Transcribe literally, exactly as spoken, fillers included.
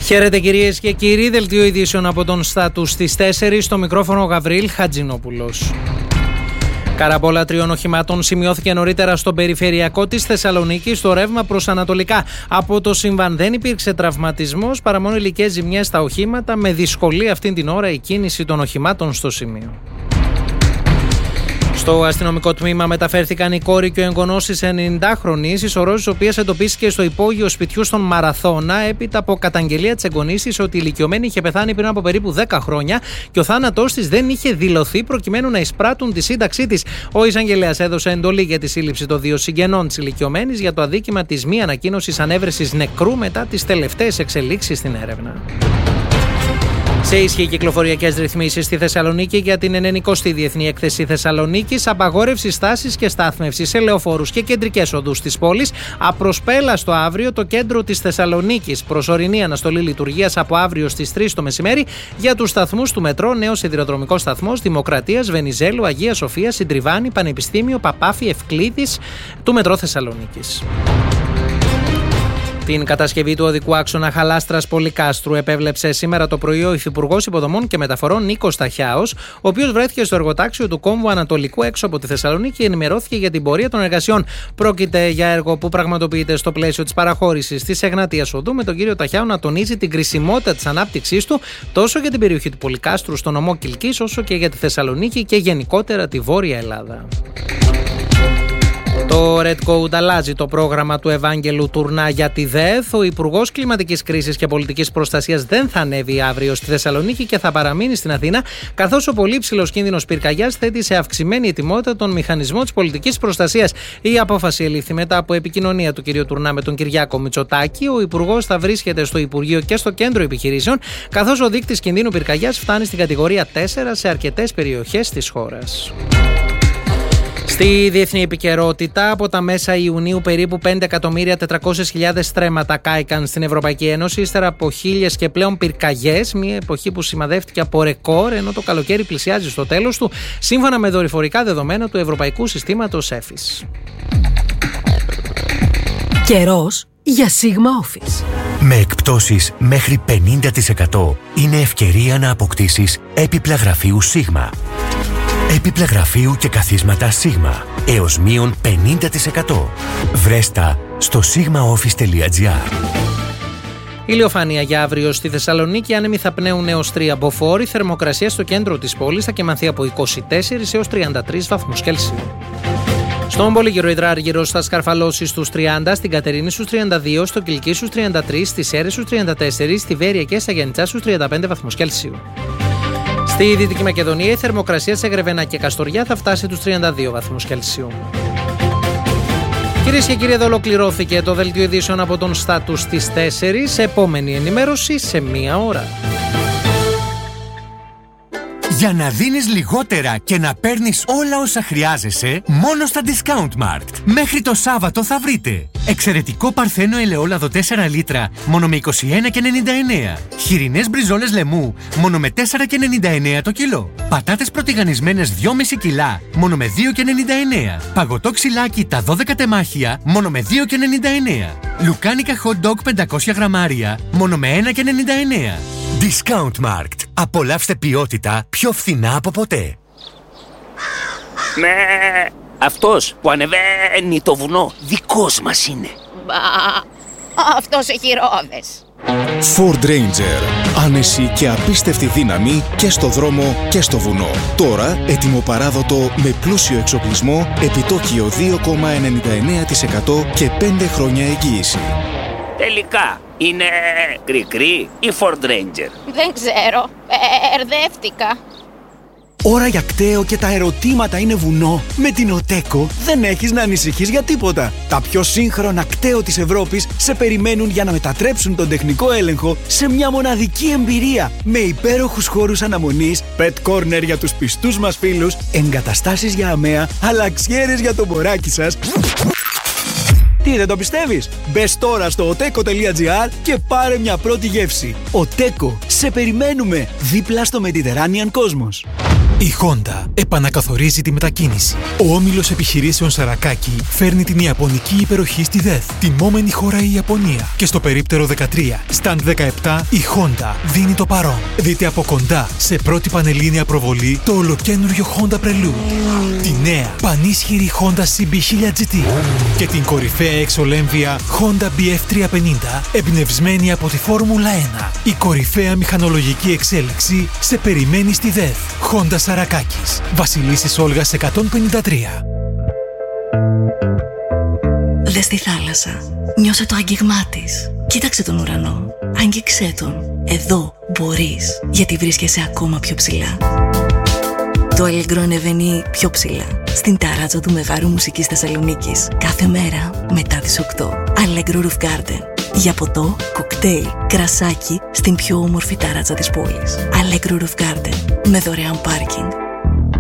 Χαίρετε κυρίες και κύριοι, δελτίο ειδήσεων από τον Στάτους στις τέσσερις, στο μικρόφωνο Γαβρίλ Χατζηνόπουλος. Καραμπόλα τριών οχημάτων σημειώθηκε νωρίτερα στο περιφερειακό της Θεσσαλονίκης στο ρεύμα προς ανατολικά. Από το συμβάν δεν υπήρξε τραυματισμός, παρά μόνο υλικές ζημιές στα οχήματα, με δυσκολία αυτήν την ώρα η κίνηση των οχημάτων στο σημείο. Στο αστυνομικό τμήμα μεταφέρθηκαν η κόρη και ο εγγονός της ενενηντάχρονης, ισορρός της οποίας εντοπίστηκε στο υπόγειο σπιτιού στον Μαραθώνα, έπειτα από καταγγελία της εγγονής της ότι η ηλικιωμένη είχε πεθάνει πριν από περίπου δέκα χρόνια και ο θάνατός της δεν είχε δηλωθεί προκειμένου να εισπράττουν τη σύνταξή της. Ο εισαγγελέας έδωσε εντολή για τη σύλληψη των δύο συγγενών της ηλικιωμένης για το αδίκημα της μη ανακοίνωσης ανέβρεσης νεκρού μετά τις τελευταίες εξελίξεις στην έρευνα. Σε ισχύ κυκλοφοριακές ρυθμίσεις στη Θεσσαλονίκη για την ενενηκοστή Διεθνή Έκθεση Θεσσαλονίκης, απαγόρευση στάσης και στάθμευσης σε λεωφόρους και κεντρικές οδούς της πόλης, απροσπέλαστο αύριο το κέντρο της Θεσσαλονίκης, προσωρινή αναστολή λειτουργίας από αύριο στις τρεις το μεσημέρι για τους σταθμούς του μετρό, νέος σιδηροδρομικός σταθμός Δημοκρατίας, Βενιζέλου, Αγία Σοφία, Συντριβάνη, Πανεπιστήμιο, Παπάφη, Ευκλήδης του μετρό Θεσσαλονίκης. Την κατασκευή του οδικού άξονα Χαλάστρας Πολυκάστρου επέβλεψε σήμερα το πρωί ο Υφυπουργός Υποδομών και Μεταφορών Νίκος Ταχιάος, ο οποίος βρέθηκε στο εργοτάξιο του κόμβου Ανατολικού έξω από τη Θεσσαλονίκη και ενημερώθηκε για την πορεία των εργασιών. Πρόκειται για έργο που πραγματοποιείται στο πλαίσιο της παραχώρησης της Εγνατίας Οδού, με τον κύριο Ταχιάο να τονίζει την κρισιμότητα της ανάπτυξής του τόσο για την περιοχή του Πολυκάστρου στο νομό Κιλκής, όσο και για τη Θεσσαλονίκη και γενικότερα τη Βόρεια Ελλάδα. Το Red Code αλλάζει το πρόγραμμα του Ευάγγελου Τουρνά για τη ΔΕΘ. Ο Υπουργός Κλιματικής Κρίσης και Πολιτικής Προστασίας δεν θα ανέβει αύριο στη Θεσσαλονίκη και θα παραμείνει στην Αθήνα, καθώς ο πολύ ψηλός κίνδυνος πυρκαγιάς θέτει σε αυξημένη ετοιμότητα τον μηχανισμό της πολιτικής προστασίας. Η απόφαση ελήφθη μετά από επικοινωνία του κ. Τουρνά με τον Κυριάκο Μητσοτάκη. Ο Υπουργός θα βρίσκεται στο Υπουργείο και στο Κέντρο Επιχειρήσεων, καθώς ο δείκτης κινδύνου πυρκαγιάς φτάνει στην κατηγορία τέσσερα σε αρκετές περιοχές της χώρας. Στη διεθνή επικαιρότητα, από τα μέσα Ιουνίου περίπου πέντε εκατομμύρια τετρακόσιες χιλιάδες στρέμματα κάηκαν στην Ευρωπαϊκή Ένωση, ύστερα από χίλιες και πλέον πυρκαγιές, μια εποχή που σημαδεύτηκε από ρεκόρ, ενώ το καλοκαίρι πλησιάζει στο τέλος του, σύμφωνα με δορυφορικά δεδομένα του Ευρωπαϊκού Συστήματος ΕΦΙΣ. Καιρός για Sigma Office. Με εκπτώσεις μέχρι πενήντα τοις εκατό είναι ευκαιρία να αποκτήσεις έπιπλα γραφείου Sigma. Έπιπλα γραφείου και καθίσματα Sigma έως μείον πενήντα τοις εκατό. Βρέστα στο sigma office τελεία gr. Ηλιοφάνεια για αύριο στη Θεσσαλονίκη, άνεμοι θα πνέουν έως τρία μποφόρ. Η θερμοκρασία στο κέντρο της πόλης θα κυμανθεί από είκοσι τέσσερις έως τριάντα τρεις βαθμούς Κέλσιου. Στον Πολύγυρο Υδράργυρος θα σκαρφαλώσει στους τριάντα, στην Κατερίνη στους τριάντα δύο, στο Κιλκί στους τριάντα τρεις, στις Σέρρες στους τριάντα τέσσερις, στη Βέρεια και στα Γιαννιτσά στους τριάντα πέντε βαθμούς Κέλσιου. Στη Δυτική Μακεδονία η θερμοκρασία σε Γρεβενά και Καστοριά θα φτάσει τους τριάντα δύο βαθμούς Κελσίου. Κυρίες και κύριοι, εδώ ολοκληρώθηκε το δελτίο ειδήσεων από τον Στάτους στις τέσσερις. Επόμενη ενημέρωση σε μία ώρα. Για να δίνεις λιγότερα και να παίρνεις όλα όσα χρειάζεσαι, μόνο στα Discount Markt. Μέχρι το Σάββατο θα βρείτε εξαιρετικό παρθένο ελαιόλαδο τέσσερα λίτρα, μόνο με είκοσι ένα και ενενήντα εννέα. Χοιρινές μπριζόλες λαιμού, μόνο με τέσσερα και ενενήντα εννέα το κιλό. Πατάτες πρωτιγανισμένες δυόμισι κιλά, μόνο με δύο και ενενήντα εννέα. Παγωτό ξυλάκι τα δώδεκα τεμάχια, μόνο με δύο και ενενήντα εννέα. Λουκάνικα hot dog πεντακόσια γραμμάρια, μόνο με ένα και ενενήντα εννέα. Discount Markt. Απολαύστε ποιότητα πιο φθηνά από ποτέ. Με αυτός που ανεβαίνει το βουνό δικός μας είναι. Μπα, αυτός έχει ρόδες. Ford Ranger. Άνεση και απίστευτη δύναμη και στο δρόμο και στο βουνό. Τώρα ετοιμοπαράδοτο με πλούσιο εξοπλισμό, επιτόκιο δύο κόμμα ενενήντα εννέα τοις εκατό και πέντε χρόνια εγγύηση. Τελικά είναι κρικρί ή Ford Ranger? Δεν ξέρω, ερδεύτηκα. Ώρα για κταίο και τα ερωτήματα είναι βουνό. Με την Οτέκο δεν έχεις να ανησυχείς για τίποτα. Τα πιο σύγχρονα κταίο της Ευρώπης σε περιμένουν για να μετατρέψουν τον τεχνικό έλεγχο σε μια μοναδική εμπειρία. Με υπέροχους χώρους αναμονής, pet corner για τους πιστούς μας φίλους, εγκαταστάσεις για αμαία, αλλαξιέρες για το μωράκι σας. Τι, δεν το πιστεύεις? Μπες τώρα στο οτέκο τελεία gr και πάρε μια πρώτη γεύση. Οτέκο, σε περιμένουμε δίπλα στο Mediterranean Cosmos. Η Honda επανακαθορίζει τη μετακίνηση. Ο όμιλος επιχειρήσεων Σαρακάκι φέρνει την ιαπωνική υπεροχή στη ΔΕΘ. Τιμόμενη χώρα η Ιαπωνία. Και στο περίπτερο δεκατρία, stand δεκαεπτά, η Honda δίνει το παρόν. Δείτε από κοντά, σε πρώτη πανελλήνια προβολή, το ολοκένουργιο Honda Prelude. Τη νέα, πανίσχυρη Honda σι μπι χίλια τζι τι. Και την κορυφαία εξολέμβια Honda μπι εφ τριακόσια πενήντα, εμπνευσμένη από τη Φόρμουλα ένα. Η κορυφαία μηχανολογική εξέλιξη σε περιμένει στη ΔΕΘ. Honda Σαρακάκης, Βασιλίσσης Όλγας εκατόν πενήντα τρία. Δες τη θάλασσα. Νιώσε το άγγιγμά της. Κοίταξε τον ουρανό. Άγγιξέ τον. Εδώ μπορείς, γιατί βρίσκεσαι ακόμα πιο ψηλά. Το Allegro ανεβαίνει πιο ψηλά, στην ταράτσα του Μεγάρου Μουσικής Θεσσαλονίκης, κάθε μέρα μετά τις οκτώ. Allegro Roof Garden. Για ποτό, κοκτέιλ, κρασάκι στην πιο όμορφη ταράτσα της πόλης. Allegro Roof Garden. Με δωρεάν πάρκινγκ.